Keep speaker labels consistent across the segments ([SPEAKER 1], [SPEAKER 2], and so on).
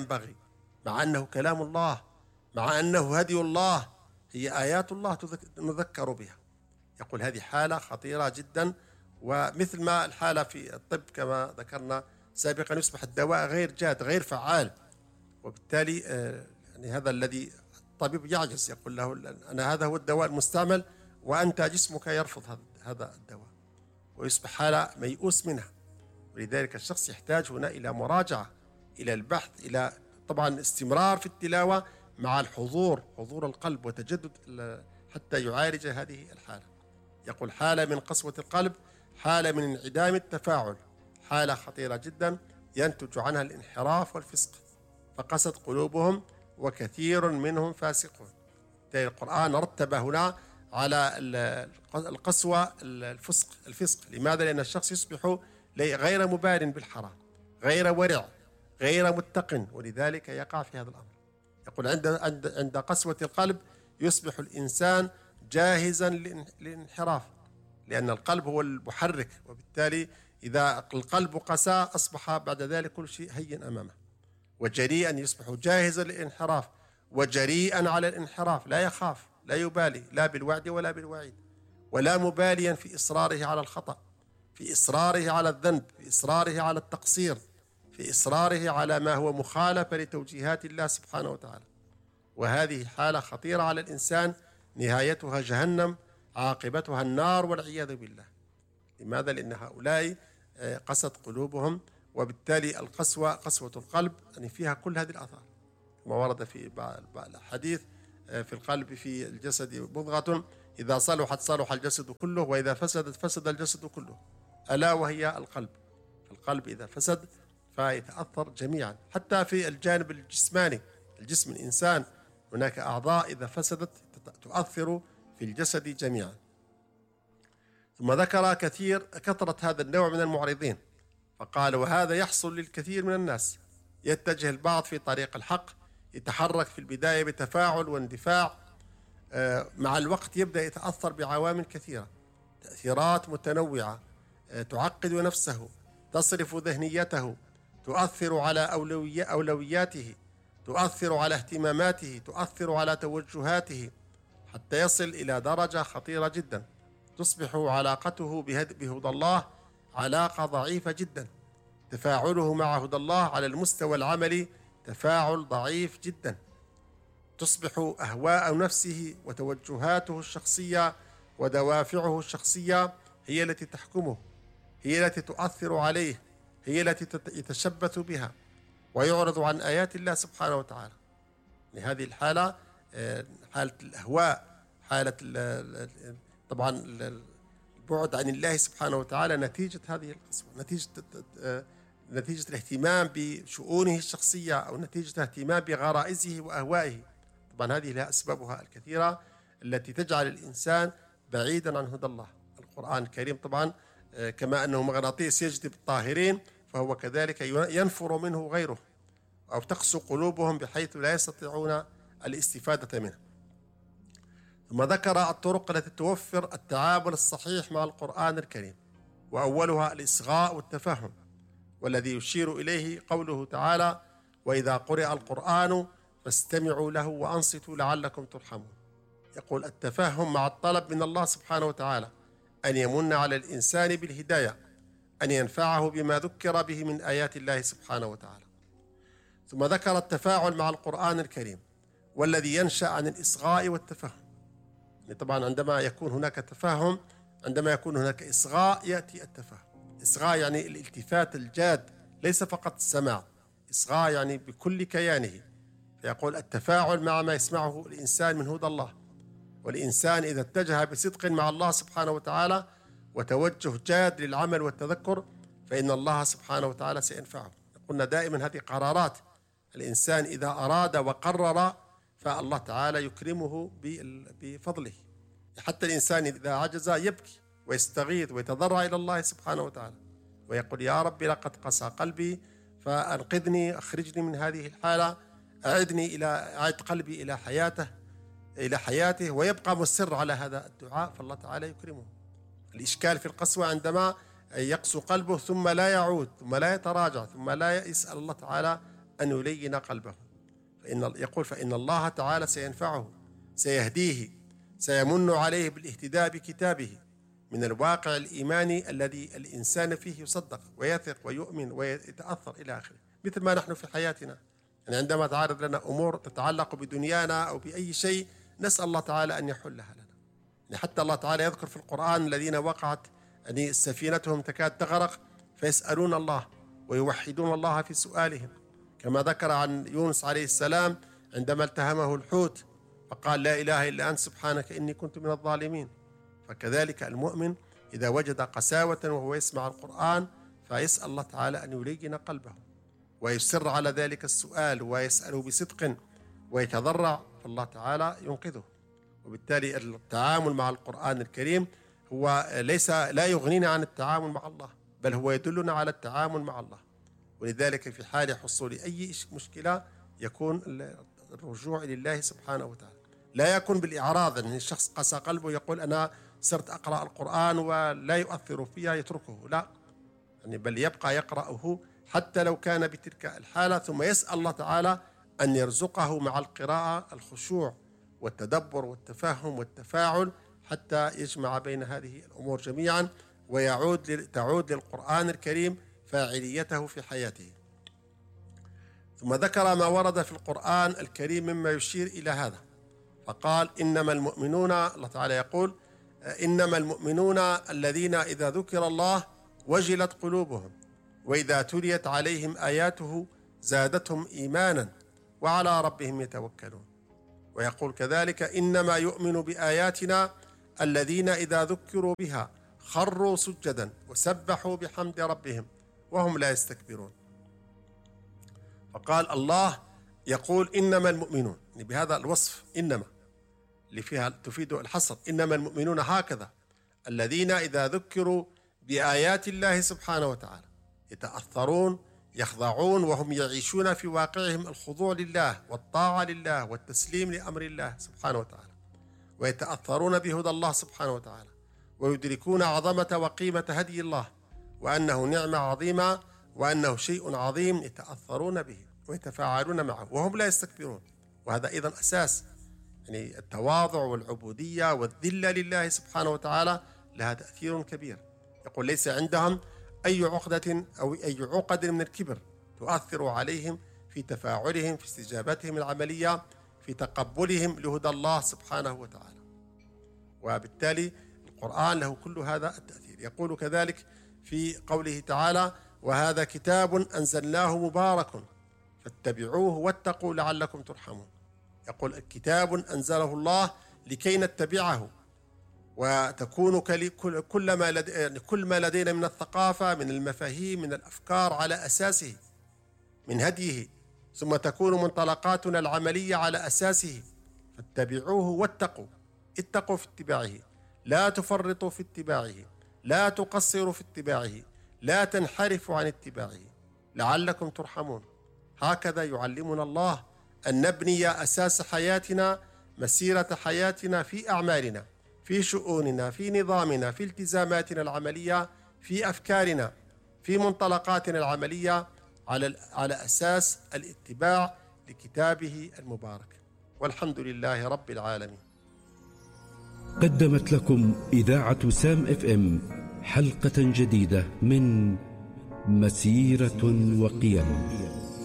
[SPEAKER 1] ينبغي، مع أنه كلام الله، مع أنه هدي الله، هي آيات الله نذكر بها. يقول هذه حالة خطيرة جدا، ومثل ما الحالة في الطب كما ذكرنا سابقا يصبح الدواء غير جاد غير فعال، وبالتالي يعني هذا الذي الطبيب يعجز، يقول له أنا هذا هو الدواء المستعمل وأنت جسمك يرفض هذا الدواء، ويصبح حالة ميؤوس منها. ولذلك الشخص يحتاج هنا إلى مراجعة، إلى البحث، إلى طبعا استمرار في التلاوة مع الحضور، حضور القلب وتجدد حتى يعالج هذه الحالة. يقول حالة من قسوة القلب، حالة من انعدام التفاعل، حالة خطيرة جدا ينتج عنها الانحراف والفسق، فقست قلوبهم وكثير منهم فاسقون. القرآن رتب هنا على القسوة الفسق. لماذا؟ لأن الشخص يصبح غير مبال بالحرام، غير ورع، غير متقن، ولذلك يقع في هذا الأمر. يقول عند قسوة القلب يصبح الإنسان جاهزا للانحراف، لأن القلب هو المحرك، وبالتالي إذا القلب قسى أصبح بعد ذلك كل شيء هين أمامه، وجريئا يصبح جاهزا للانحراف، وجريئا على الانحراف، لا يخاف، لا يبالي لا بالوعد ولا بالوعيد، ولا مباليا في إصراره على الخطأ، في إصراره على الذنب، في إصراره على التقصير، في إصراره على ما هو مخالفة لتوجيهات الله سبحانه وتعالى. وهذه حالة خطيرة على الإنسان، نهايتها جهنم، عاقبتها النار والعياذ بالله. لماذا؟ لأن هؤلاء قست قلوبهم، وبالتالي القسوة، قسوة القلب يعني فيها كل هذه الآثار، كما ورد في بعض الحديث في القلب في الجسد مضغة إذا صلحت صلح الجسد كله، وإذا فسدت فسد الجسد كله، ألا وهي القلب. القلب إذا فسد فيتأثر جميعا، حتى في الجانب الجسماني، الجسم الإنسان هناك أعضاء إذا فسدت تؤثر في الجسد جميعا. ثم ذكر كثرة هذا النوع من المعرضين، فقال وهذا يحصل للكثير من الناس، يتجه البعض في طريق الحق، يتحرك في البداية بتفاعل واندفاع، مع الوقت يبدأ يتأثر بعوامل كثيرة، تأثيرات متنوعة تعقد نفسه، تصرف ذهنيته، تؤثر على أولوياته، تؤثر على اهتماماته، تؤثر على توجهاته، حتى يصل إلى درجة خطيرة جدا تصبح علاقته بهدى الله علاقة ضعيفة جدا، تفاعله مع هدى الله على المستوى العملي تفاعل ضعيف جدا، تصبح أهواء نفسه وتوجهاته الشخصية ودوافعه الشخصية هي التي تحكمه، هي التي تؤثر عليه، هي التي يتشبث بها ويعرض عن آيات الله سبحانه وتعالى. لهذه الحالة، حالة الأهواء، حالة طبعا البعد عن الله سبحانه وتعالى، نتيجة هذه القسوة، نتيجة الاهتمام بشؤونه الشخصية، أو نتيجة اهتمام بغرائزه وأهوائه. طبعا هذه لها أسبابها الكثيرة التي تجعل الإنسان بعيدا عن هدى الله. القرآن الكريم طبعا كما أنه مغناطيس يجذب الطاهرين، فهو كذلك ينفر منه غيره، أو تقسو قلوبهم بحيث لا يستطيعون الاستفادة منه. ثم ذكر الطرق التي توفر التعامل الصحيح مع القرآن الكريم، وأولها الإصغاء والتفهم، والذي يشير إليه قوله تعالى وإذا قرئ القرآن فاستمعوا له وأنصتوا لعلكم ترحمون. يقول التفهم مع الطلب من الله سبحانه وتعالى أن يمن على الإنسان بالهداية، أن ينفعه بما ذكر به من آيات الله سبحانه وتعالى. ثم ذكر التفاعل مع القرآن الكريم، والذي ينشأ عن الإصغاء والتفهم. طبعا عندما يكون هناك تفهم، عندما يكون هناك إصغاء يأتي التفهم. إصغاء يعني الالتفات الجاد، ليس فقط السماع، إصغاء يعني بكل كيانه. فيقول التفاعل مع ما يسمعه الإنسان من هدى الله، والإنسان إذا اتجه بصدق مع الله سبحانه وتعالى وتوجه جاد للعمل والتذكر، فإن الله سبحانه وتعالى سينفعه. قلنا دائما هذه قرارات، الإنسان إذا أراد وقرر فالله تعالى يكرمه بفضله. حتى الإنسان إذا عجز يبكي ويستغيث ويتضرع إلى الله سبحانه وتعالى ويقول يا رب لقد قسى قلبي فأنقذني، أخرجني من هذه الحالة، أعد قلبي إلى حياته، ويبقى مصر على هذا الدعاء، فالله تعالى يكرمه. الإشكال في القسوة عندما يقسو قلبه ثم لا يعود، ثم لا يتراجع، ثم لا يسأل الله تعالى أن يلين قلبه. فإن الله تعالى سينفعه، سيهديه، سيمن عليه بالاهتداء بكتابه من الواقع الإيماني الذي الإنسان فيه يصدق ويثق ويؤمن ويتأثر إلى آخره. مثل ما نحن في حياتنا، يعني عندما تعرض لنا أمور تتعلق بدنيانا أو بأي شيء نسأل الله تعالى أن يحلها لنا. يعني حتى الله تعالى يذكر في القرآن الذين وقعت يعني سفينتهم تكاد تغرق فيسألون الله ويوحدون الله في سؤالهم، كما ذكر عن يونس عليه السلام عندما التهمه الحوت فقال لا إله إلا أنت سبحانك إني كنت من الظالمين. فكذلك المؤمن إذا وجد قساوة وهو يسمع القرآن فيسأل الله تعالى أن يلين قلبه ويصر على ذلك السؤال ويسأله بصدق ويتضرع، فالله تعالى ينقذه. وبالتالي التعامل مع القرآن الكريم هو لا يغنينا عن التعامل مع الله، بل هو يدلنا على التعامل مع الله. ولذلك في حال حصول أي مشكلة يكون الرجوع إلى الله سبحانه وتعالى، لا يكون بالإعراض أن الشخص قسى قلبه يقول أنا صرت أقرأ القرآن ولا يؤثر فيها يتركه، لا، يعني بل يبقى يقرأه حتى لو كان بتلك الحالة، ثم يسأل الله تعالى أن يرزقه مع القراءة الخشوع والتدبر والتفهم والتفاعل حتى يجمع بين هذه الأمور جميعا تعود للقرآن الكريم فاعليته في حياته. ثم ذكر ما ورد في القرآن الكريم مما يشير إلى هذا، فقال إنما المؤمنون، الله تعالى يقول إنما المؤمنون الذين إذا ذكر الله وجلت قلوبهم وإذا تليت عليهم آياته زادتهم إيمانا وعلى ربهم يتوكلون. ويقول كذلك إنما يؤمن بآياتنا الذين إذا ذكروا بها خروا سجدا وسبحوا بحمد ربهم وهم لا يستكبرون. فقال الله يقول إنما المؤمنون، يعني بهذا الوصف إنما اللي فيها تفيد الحصر، إنما المؤمنون هكذا الذين إذا ذكروا بآيات الله سبحانه وتعالى يتأثرون يخضعون وهم يعيشون في واقعهم الخضوع لله والطاعة لله والتسليم لأمر الله سبحانه وتعالى، ويتأثرون بهدى الله سبحانه وتعالى ويدركون عظمة وقيمة هدي الله وأنه نعمة عظيمة وأنه شيء عظيم يتأثرون به ويتفاعلون معه وهم لا يستكبرون. وهذا أيضا أساس، يعني التواضع والعبودية والذلة لله سبحانه وتعالى لها تأثير كبير. يقول ليس عندهم أي عقدة أو أي عقد من الكبر تؤثر عليهم في تفاعلهم في استجابتهم العملية في تقبلهم لهدى الله سبحانه وتعالى. وبالتالي القرآن له كل هذا التأثير. يقول كذلك في قوله تعالى وهذا كتاب أنزلناه مبارك فاتبعوه واتقوا لعلكم ترحمون. يقول الكتاب أنزله الله لكي نتبعه وتكون كل ما لدينا من الثقافة من المفاهيم من الأفكار على أساسه من هديه، ثم تكون منطلقاتنا العملية على أساسه. فاتبعوه واتقوا، اتقوا في اتباعه، لا تفرطوا في اتباعه، لا تقصروا في اتباعه، لا تنحرفوا عن اتباعه لعلكم ترحمون. هكذا يعلمنا الله أن نبني أساس حياتنا مسيرة حياتنا في أعمالنا في شؤوننا في نظامنا في التزاماتنا العملية في أفكارنا في منطلقاتنا العملية على أساس الاتباع لكتابه المبارك. والحمد لله رب العالمين.
[SPEAKER 2] قدمت لكم إذاعة سام FM حلقة جديدة من مسيرة وقيم.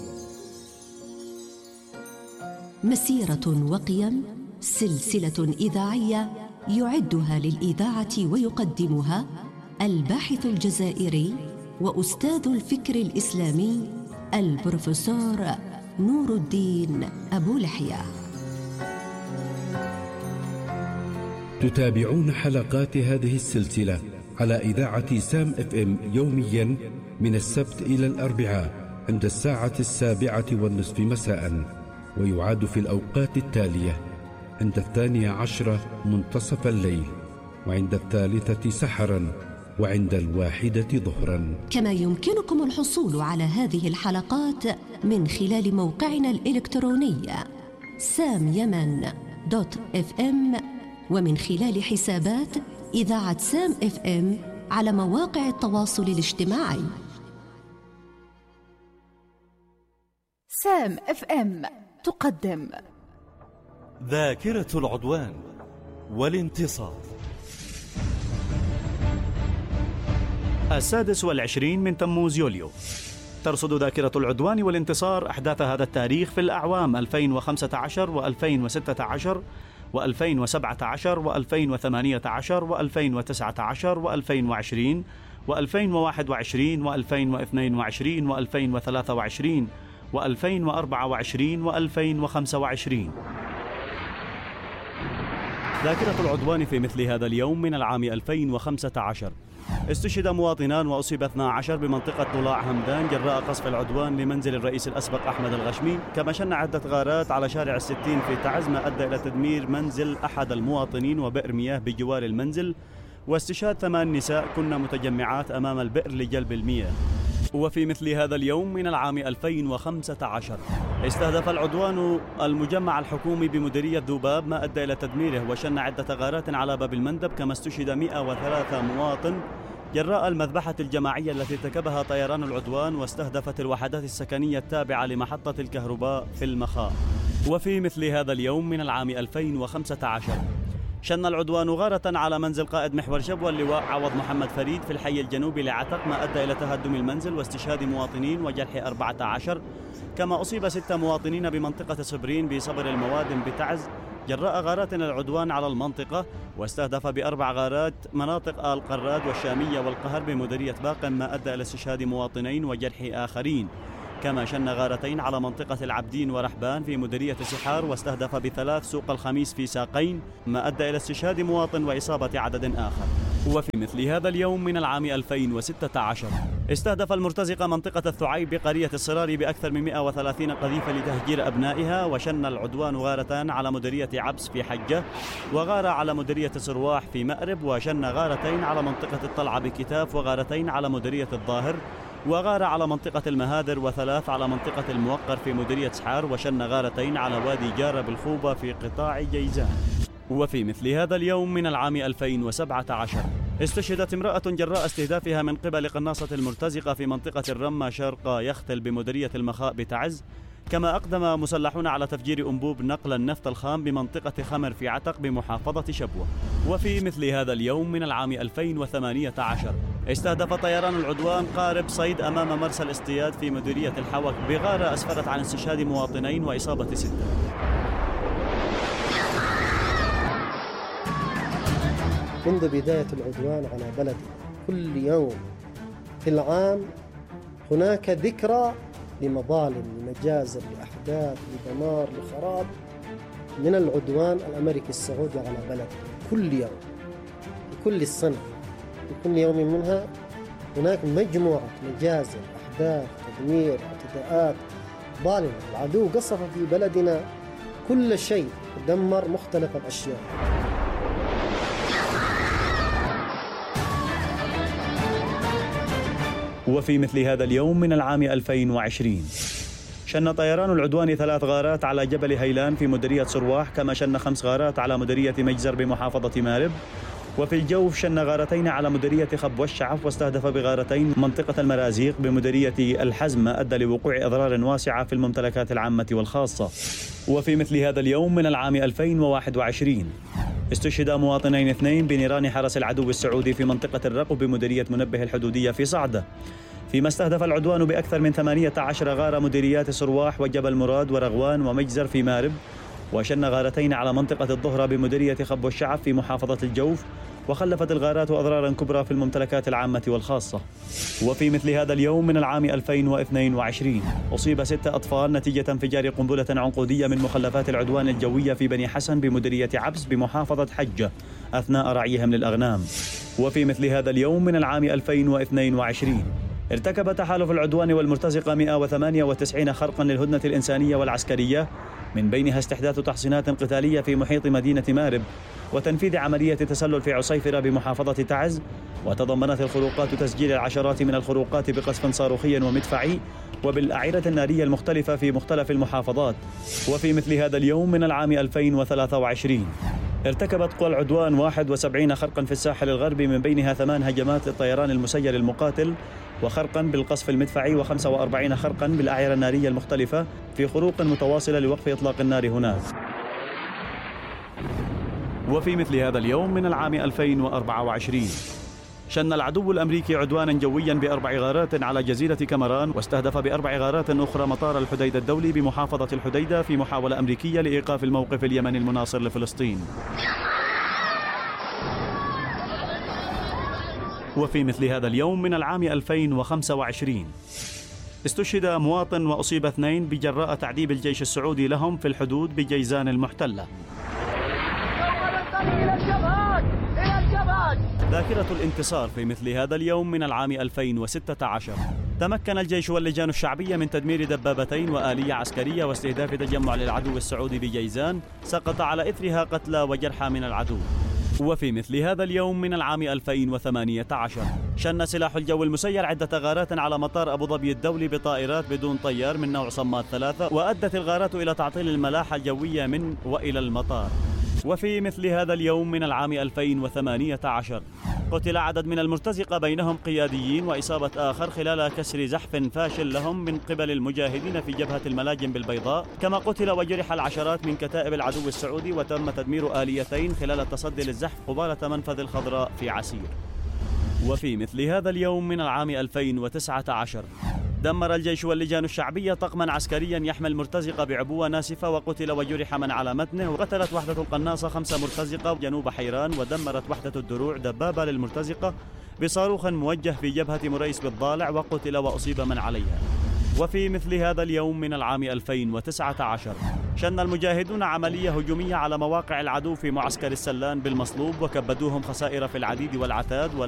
[SPEAKER 3] مسيرة وقيم سلسلة إذاعية يعدها للإذاعة ويقدمها الباحث الجزائري وأستاذ الفكر الإسلامي البروفيسور نور الدين أبو لحية.
[SPEAKER 2] تتابعون حلقات هذه السلسلة على إذاعة سام FM يوميا من السبت إلى الأربعاء عند 7:07 مساء، ويعاد في الأوقات التالية عند 12 منتصف الليل وعند 3 سحرا وعند 1 ظهرا.
[SPEAKER 3] كما يمكنكم الحصول على هذه الحلقات من خلال موقعنا الإلكتروني samyaman.fm ومن خلال حسابات إذاعة سام FM على مواقع التواصل الاجتماعي.
[SPEAKER 4] سام FM تقدم
[SPEAKER 5] ذاكرة العدوان والانتصار.
[SPEAKER 6] 26 من تموز يوليو. ترصد ذاكرة العدوان والانتصار أحداث هذا التاريخ في الأعوام 2015 و2016 و2017 و2018 و2019 و2020 و2021 و2022 و2023 و2024 و2025. ذاكرة العدوان في مثل هذا اليوم من العام 2015. استشهد مواطنان وأصيب 12 بمنطقة ضلاع همدان جراء قصف العدوان لمنزل الرئيس الأسبق أحمد الغشمي، كما شن عدة غارات على شارع الستين في تعز ما أدى إلى تدمير منزل أحد المواطنين وبئر مياه بجوار المنزل، واستشهاد 8 نساء كن متجمعات أمام البئر لجلب المياه. وفي مثل هذا اليوم من العام 2015 استهدف العدوان المجمع الحكومي بمديرية ذوباب ما أدى إلى تدميره، وشن عدة غارات على باب المندب، كما استشهد 103 مواطن جراء المذبحة الجماعية التي ارتكبها طيران العدوان واستهدفت الوحدات السكنية التابعة لمحطة الكهرباء في المخاء. وفي مثل هذا اليوم من العام 2015 شن العدوان غارة على منزل قائد محور شبوة اللواء عوض محمد فريد في الحي الجنوبي لعتق ما أدى إلى تهدم المنزل واستشهاد مواطنين وجرح 14، كما أصيب 6 مواطنين بمنطقة صبرين بصبر الموادم بتعز جراء غارات العدوان على المنطقة، واستهدف ب4 غارات مناطق آل قراد والشامية والقهر بمديرية باقم ما أدى إلى استشهاد مواطنين وجرح آخرين، كما شن غارتين على منطقة العبدين ورحبان في مديرية سحار واستهدف ب3 سوق الخميس في ساقين ما أدى إلى استشهاد مواطن وإصابة عدد آخر. وفي مثل هذا اليوم من العام 2016 استهدف المرتزقة منطقة الثعيب بقرية الصرار بأكثر من 130 قذيفة لتهجير أبنائها، وشن العدوان غارتان على مديرية عبس في حجة، وغارة على مديرية سرواح في مأرب، وشن غارتين على منطقة الطلعة بكتاف، وغارتين على مديرية الظاهر، وغارة على منطقة المهادر، و3 على منطقة الموقر في مديرية سحار، وشن غارتين على وادي جارة بالخوبة في قطاع جيزان. وفي مثل هذا اليوم من العام 2017 استشهدت امرأة جراء استهدافها من قبل قناصة المرتزقة في منطقة الرمة شرق يختل بمديرية المخاء بتعز، كما أقدم مسلحون على تفجير أنبوب نقل النفط الخام بمنطقة خمر في عتق بمحافظة شبوة. وفي مثل هذا اليوم من العام 2018 استهدف طيران العدوان قارب صيد أمام مرسى الاصطياد في مديرية الحوك بغارة أسفرت عن استشهاد مواطنين وإصابة 6.
[SPEAKER 7] منذ بداية العدوان على بلدي كل يوم في العام هناك ذكرى لمظالم، لمجازر، لأحداث، لدمار، لخراب من العدوان الأمريكي السعودي على بلدي كل يوم، كل السنة، كل يوم منها هناك مجموعة مجازر، أحداث، تدمير، اعتداءات ظالمة. العدو قصف في بلدنا كل شيء، دمر مختلف الأشياء.
[SPEAKER 6] وفي مثل هذا اليوم من العام 2020 شن طيران العدوان 3 غارات على جبل هيلان في مديرية سرواح، كما شن 5 غارات على مديرية مجزر بمحافظة مارب. وفي الجوف شن غارتين على مديرية خب والشعف، واستهدف بغارتين منطقة المرازيق بمديرية الحزم ما أدى لوقوع أضرار واسعة في الممتلكات العامة والخاصة. وفي مثل هذا اليوم من العام 2021 استشهد مواطنين 2 بنيران حرس العدو السعودي في منطقة الرقب بمديرية منبه الحدودية في صعدة، فيما استهدف العدوان بأكثر من 18 غارة مديريات سرواح وجبل مراد ورغوان ومجزر في مارب، وشن غارتين على منطقة الظهرة بمديرية خب والشعف في محافظة الجوف، وخلفت الغارات أضرارا كبرى في الممتلكات العامة والخاصة. وفي مثل هذا اليوم من العام 2022 أصيب 6 أطفال نتيجة انفجار قنبلة عنقودية من مخلفات العدوان الجوية في بني حسن بمديرية عبس بمحافظة حجة أثناء رعيهم للأغنام. وفي مثل هذا اليوم من العام 2022 ارتكب تحالف العدوان والمرتزقة 198 خرقا للهدنة الإنسانية والعسكرية، من بينها استحداث تحصينات قتالية في محيط مدينة مارب، وتنفيذ عملية تسلل في عصيفرة بمحافظة تعز، وتضمنت الخروقات تسجيل العشرات من الخروقات بقصف صاروخي ومدفعي وبالأعيرة النارية المختلفة في مختلف المحافظات. وفي مثل هذا اليوم من العام 2023 ارتكبت قوى العدوان 71 خرقا في الساحل الغربي، من بينها 8 هجمات للطيران المسير المقاتل وخرقا بالقصف المدفعي و45 خرقا بالأعيرة النارية المختلفة في خروق متواصلة لوقف إطلاق النار هناك. وفي مثل هذا اليوم من العام 2024 شن العدو الأمريكي عدوانا جويا ب4 غارات على جزيرة كامران، واستهدف ب4 غارات أخرى مطار الحديدة الدولي بمحافظة الحديدة في محاولة أمريكية لإيقاف الموقف اليمني المناصر لفلسطين. وفي مثل هذا اليوم من العام 2025 استشهد مواطن وأصيب 2 بجراء تعذيب الجيش السعودي لهم في الحدود بجيزان المحتلة. ذاكرة الانتصار في مثل هذا اليوم من العام 2016 تمكن الجيش واللجان الشعبية من تدمير دبابتين وآلية عسكرية واستهداف تجمع للعدو السعودي بجيزان سقط على إثرها قتلى وجرحى من العدو. وفي مثل هذا اليوم من العام 2018 شن سلاح الجو المسير عدة غارات على مطار أبو ظبي الدولي بطائرات بدون طيار من نوع صماد 3، وأدت الغارات إلى تعطيل الملاحة الجوية من وإلى المطار. وفي مثل هذا اليوم من العام 2018 قتل عدد من المرتزقة بينهم قياديين وإصابة آخر خلال كسر زحف فاشل لهم من قبل المجاهدين في جبهة الملاجم بالبيضاء، كما قتل وجرح العشرات من كتائب العدو السعودي، وتم تدمير آليتين خلال التصدي للزحف قبالة منفذ الخضراء في عسير. وفي مثل هذا اليوم من العام 2019 دمر الجيش واللجان الشعبية طقما عسكريا يحمل مرتزقة بعبوة ناسفة، وقتل وجرح من على متنه. وقتلت وحدة القناصة 5 مرتزقة جنوب حيران، ودمرت وحدة الدروع دبابة للمرتزقة بصاروخ موجه في جبهة مريس بالضالع، وقتل وأصيب من عليها. وفي مثل هذا اليوم من العام 2019 شن المجاهدون عملية هجومية على مواقع العدو في معسكر السلان بالمصلوب، وكبدوهم خسائر في العديد والعتاد،